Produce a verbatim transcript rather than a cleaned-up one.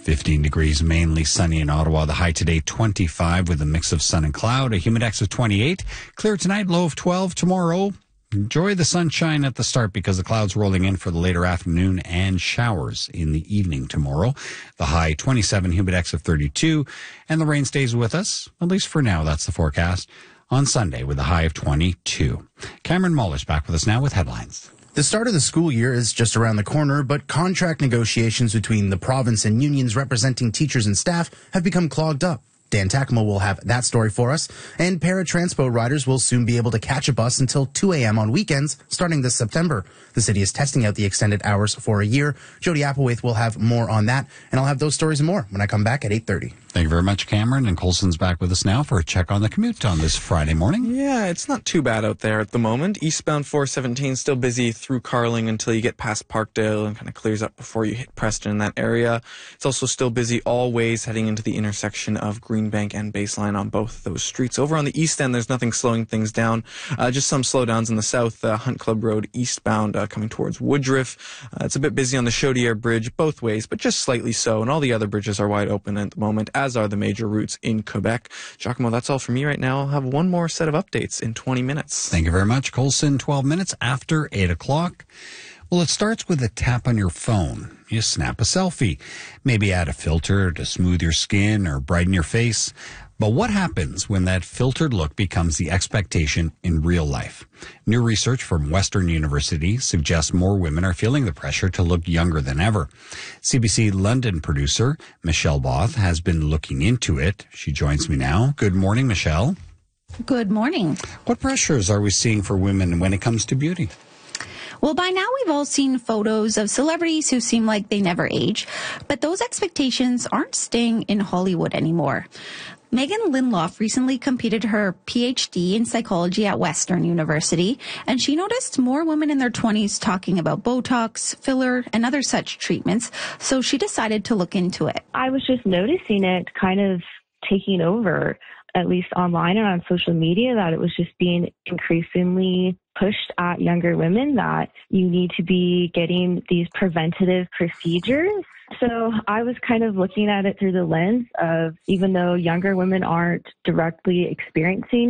fifteen degrees, mainly sunny in Ottawa. The high today, twenty-five, with a mix of sun and cloud. A humidex of twenty-eight. Clear tonight, low of twelve. Tomorrow, enjoy the sunshine at the start because the clouds rolling in for the later afternoon and showers in the evening tomorrow. The high, twenty-seven, humidex of thirty-two. And the rain stays with us, at least for now. That's the forecast. On Sunday with a high of twenty-two. Cameron Muller's back with us now with headlines. The start of the school year is just around the corner, but contract negotiations between the province and unions representing teachers and staff have become clogged up. Dan Takamo will have that story for us, and paratranspo riders will soon be able to catch a bus until two a.m. on weekends starting this September. The city is testing out the extended hours for a year. Jody Applewaith will have more on that, and I'll have those stories and more when I come back at eight thirty. Thank you very much, Cameron. And Colson's back with us now for a check on the commute on this Friday morning. Yeah, it's not too bad out there at the moment. Eastbound four seventeen still busy through Carling until you get past Parkdale and kind of clears up before you hit Preston in that area. It's also still busy all ways heading into the intersection of Greenbank and Baseline on both those streets. Over on the east end, there's nothing slowing things down. Uh, just some slowdowns in the south, uh, Hunt Club Road eastbound uh, coming towards Woodruff. Uh, it's a bit busy on the Chaudière Bridge both ways, but just slightly so. And all the other bridges are wide open at the moment, as are the major routes in Quebec. Giacomo, that's all from me right now. I'll have one more set of updates in twenty minutes. Thank you very much, Colson. twelve minutes after eight o'clock. Well, it starts with a tap on your phone. You snap a selfie. Maybe add a filter to smooth your skin or brighten your face. But what happens when that filtered look becomes the expectation in real life? New research from Western University suggests more women are feeling the pressure to look younger than ever. C B C London producer Michelle Both has been looking into it. She joins me now. Good morning, Michelle. Good morning. What pressures are we seeing for women when it comes to beauty? Well, by now we've all seen photos of celebrities who seem like they never age, but those expectations aren't staying in Hollywood anymore. Megan Linloff recently completed her P H D in psychology at Western University, and she noticed more women in their twenties talking about Botox, filler, and other such treatments, so she decided to look into it. I was just noticing it kind of taking over, at least online and on social media, that it was just being increasingly pushed at younger women that you need to be getting these preventative procedures. So I was kind of looking at it through the lens of, even though younger women aren't directly experiencing